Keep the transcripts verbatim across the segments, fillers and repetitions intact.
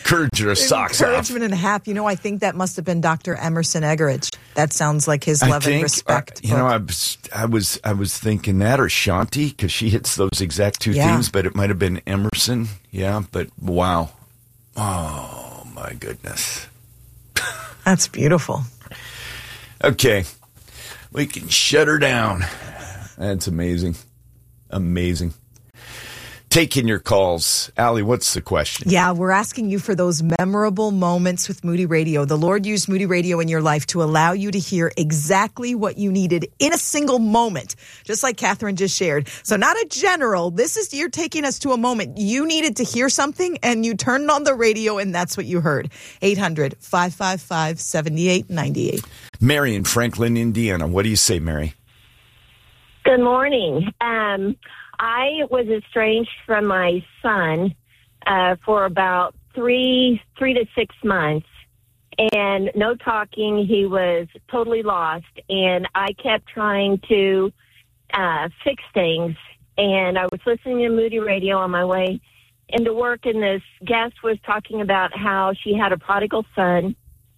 encourage your socks off. Encouragement and a half. You know, I think that must have been Doctor Emerson Eggerichs. That sounds like his I love think, and respect. Uh, you book. know, I was, I was, I was thinking that, or Shanti, because she hits those exact two Yeah. themes, but it might have been Emerson. Yeah, but wow. Oh, my goodness. That's beautiful. Okay. We can shut her down. That's amazing. Amazing. Taking your calls. Allie, what's the question? Yeah, we're asking you for those memorable moments with Moody Radio. The Lord used Moody Radio in your life to allow you to hear exactly what you needed in a single moment, just like Catherine just shared. So not a general. This is, you're taking us to a moment. You needed to hear something, and you turned on the radio, and that's what you heard. eight hundred, five five five, seven eight nine eight. Mary in Franklin, Indiana. What do you say, Mary? Good morning. Um, I was estranged from my son uh, for about three, three to six months, and no talking. He was totally lost, and I kept trying to uh, fix things. And I was listening to Moody Radio on my way into work, and this guest was talking about how she had a prodigal son,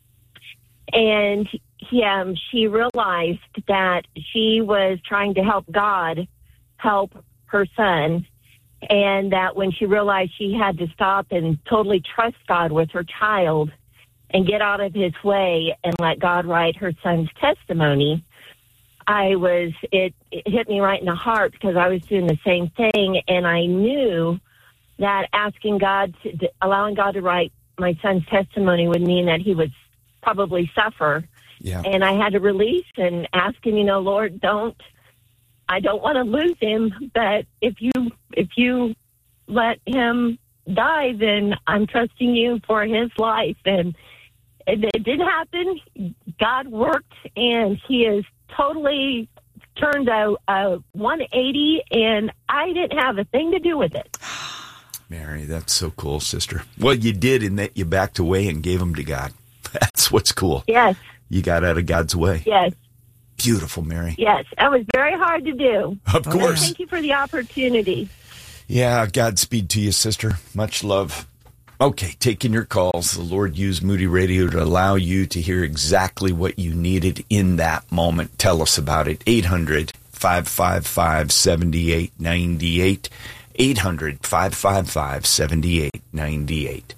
and he, um, she realized that she was trying to help God help her son, and that when she realized she had to stop and totally trust God with her child and get out of his way and let God write her son's testimony, I was, it, it hit me right in the heart, because I was doing the same thing, and I knew that asking God, to, allowing God to write my son's testimony would mean that he would probably suffer. Yeah. And I had to release and ask him, you know, Lord, don't, I don't want to lose him, but if you if you let him die, then I'm trusting you for his life. And it, it did happen. God worked, and he is totally turned a, a one eighty, and I didn't have a thing to do with it. Mary, that's so cool, sister. Well, you did, in that you backed away and gave him to God. That's what's cool. Yes. You got out of God's way. Yes. Beautiful, Mary. Yes, that was very hard to do. Of course. Thank you for the opportunity. Yeah, Godspeed to you, sister. Much love. Okay, taking your calls. The Lord used Moody Radio to allow you to hear exactly what you needed in that moment. Tell us about it. eight hundred, five five five, seven eight nine eight. eight hundred, five five five, seven eight nine eight.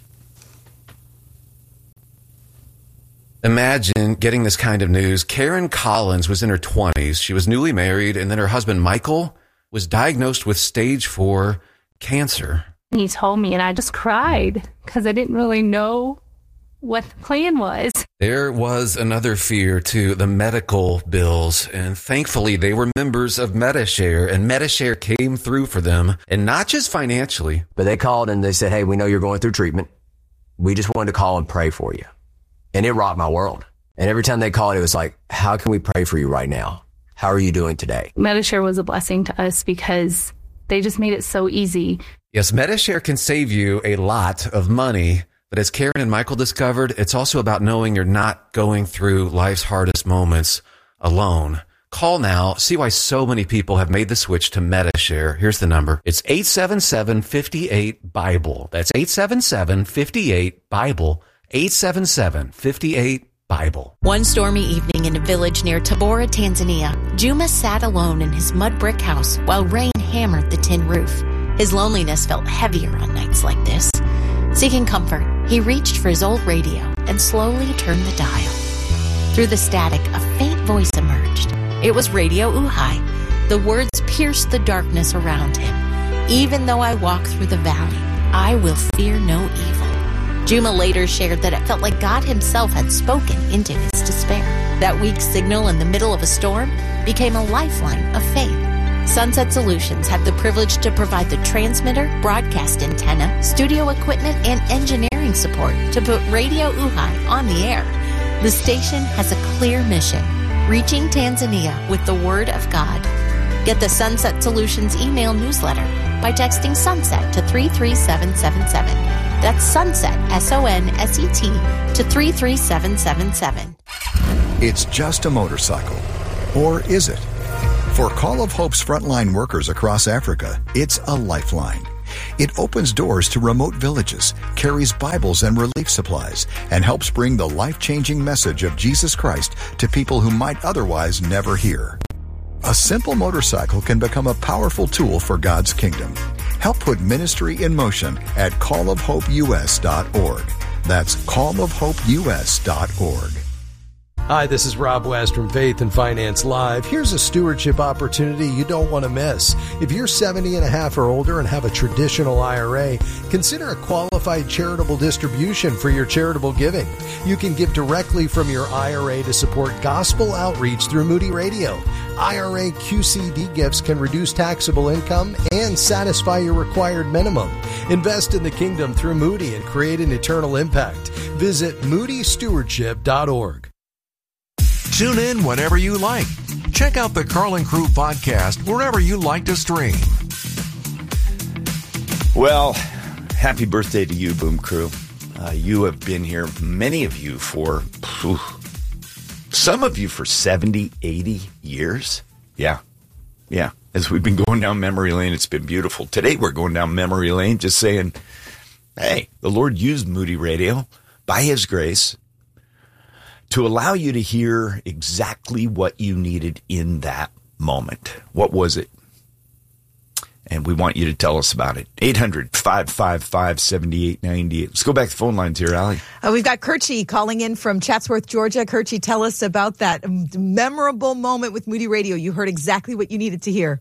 Imagine getting this kind of news. Karen Collins was in her twenties. She was newly married, and then her husband, Michael, was diagnosed with stage four cancer. He told me, and I just cried because I didn't really know what the plan was. There was another fear, too, the medical bills, and thankfully they were members of Medi-Share, and Medi-Share came through for them, and not just financially. But they called and they said, hey, we know you're going through treatment. We just wanted to call and pray for you. And it rocked my world. And every time they called, it was like, how can we pray for you right now? How are you doing today? Medi-Share was a blessing to us because they just made it so easy. Yes, Medi-Share can save you a lot of money. But as Karen and Michael discovered, it's also about knowing you're not going through life's hardest moments alone. Call now. See why so many people have made the switch to Medi-Share. Here's the number. It's eight seven seven, five eight, BIBLE. That's eight seven seven, five eight, BIBLE. eight seven seven, five eight, BIBLE. One stormy evening in a village near Tabora, Tanzania, Juma sat alone in his mud brick house while rain hammered the tin roof. His loneliness felt heavier on nights like this. Seeking comfort, he reached for his old radio and slowly turned the dial. Through the static, a faint voice emerged. It was Radio Uhai. The words pierced the darkness around him. Even though I walk through the valley, I will fear no evil. Juma later shared that it felt like God himself had spoken into his despair. That weak signal in the middle of a storm became a lifeline of faith. Sunset Solutions had the privilege to provide the transmitter, broadcast antenna, studio equipment, and engineering support to put Radio Uhai on the air. The station has a clear mission, reaching Tanzania with the Word of God. Get the Sunset Solutions email newsletter by texting SUNSET to three three seven seven seven. That's SUNSET, S O N S E T, to three three seven seven seven. It's just a motorcycle. Or is it? For Call of Hope's frontline workers across Africa, it's a lifeline. It opens doors to remote villages, carries Bibles and relief supplies, and helps bring the life-changing message of Jesus Christ to people who might otherwise never hear. A simple motorcycle can become a powerful tool for God's kingdom. Help put ministry in motion at call of hope u s dot org. That's call of hope u s dot org. Hi, this is Rob West from Faith and Finance Live. Here's a stewardship opportunity you don't want to miss. If you're seventy and a half or older and have a traditional I R A, consider a qualified charitable distribution for your charitable giving. You can give directly from your I R A to support gospel outreach through Moody Radio. I R A Q C D gifts can reduce taxable income and satisfy your required minimum. Invest in the kingdom through Moody and create an eternal impact. Visit moody stewardship dot org. Tune in whenever you like. Check out the Carl and Crew podcast wherever you like to stream. Well, happy birthday to you, Boom Crew. Uh, you have been here, many of you, for, whew, some of you for seventy, eighty years. Yeah, yeah. As we've been going down memory lane, it's been beautiful. Today we're going down memory lane just saying, hey, the Lord used Moody Radio by His grace to allow you to hear exactly what you needed in that moment. What was it? And we want you to tell us about it. eight hundred, five five five, seven eight nine eight. Let's go back to the phone lines here, Allie. Uh, we've got Kirchi calling in from Chatsworth, Georgia. Kirchi, tell us about that memorable moment with Moody Radio. You heard exactly what you needed to hear.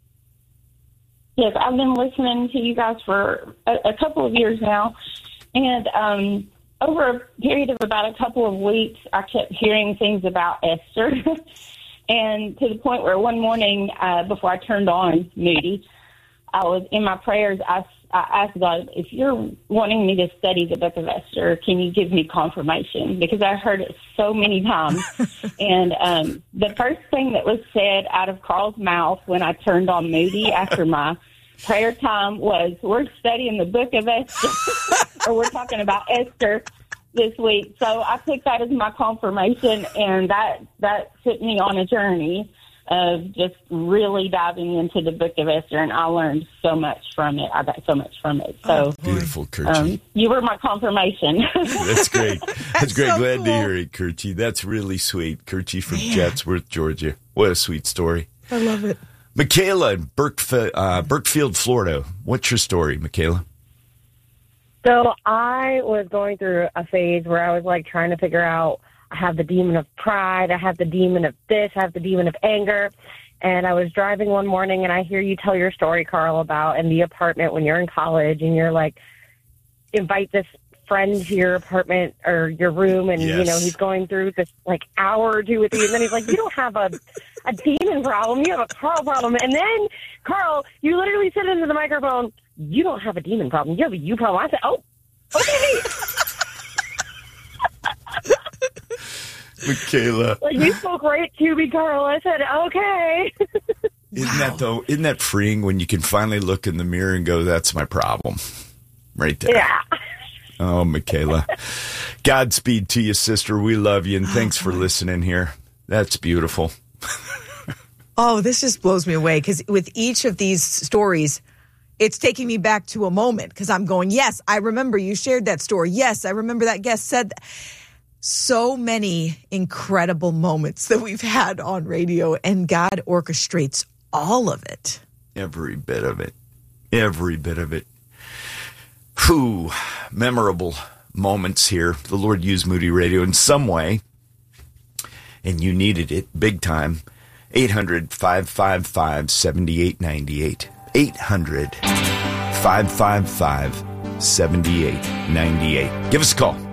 Yes, I've been listening to you guys for a, a couple of years now. And um, over a period of about a couple of weeks, I kept hearing things about Esther. And to the point where one morning, uh, before I turned on Moody, I was in my prayers, I, I asked God, if you're wanting me to study the book of Esther, can you give me confirmation? Because I heard it so many times. And um, the first thing that was said out of Carl's mouth when I turned on Moody after my prayer time was, we're studying the book of Esther, or we're talking about Esther this week. So I took that as my confirmation, and that, that took me on a journey of just really diving into the book of Esther, and I learned so much from it. I got so much from it. So oh, beautiful, Kirchi. Um, you were my confirmation. That's great. That's, That's great. So Glad cool. to hear it, Kirchi. That's really sweet. Kirchi from Man. Chatsworth, Georgia. What a sweet story. I love it. Michaela in Burkef- uh, Burkfield, Florida. What's your story, Michaela? So I was going through a phase where I was like trying to figure out, I have the demon of pride, I have the demon of this, I have the demon of anger. And I was driving one morning and I hear you tell your story, Carl, about in the apartment when you're in college and you're like, invite this friend to your apartment or your room, and yes. you know, he's going through this like hour or two with you, and then he's like, you don't have a a demon problem, you have a Carl problem. And then, Carl, you literally said into the microphone, you don't have a demon problem, you have a you problem. I said, oh, okay. Michaela. Like, you spoke right to me, Carl. I said, okay. Isn't wow. that though? Isn't that freeing when you can finally look in the mirror and go, that's my problem? Right there. Yeah. Oh, Michaela. Godspeed to you, sister. We love you, and thanks for listening here. That's beautiful. Oh, this just blows me away, because with each of these stories, it's taking me back to a moment, because I'm going, yes, I remember you shared that story. Yes, I remember that guest said that. So many incredible moments that we've had on radio, and God orchestrates all of it. Every bit of it. Every bit of it. Whew, memorable moments here. The Lord used Moody Radio in some way, and you needed it big time. eight hundred, five five five, seven eight nine eight. eight hundred, five five five, seven eight nine eight. Give us a call.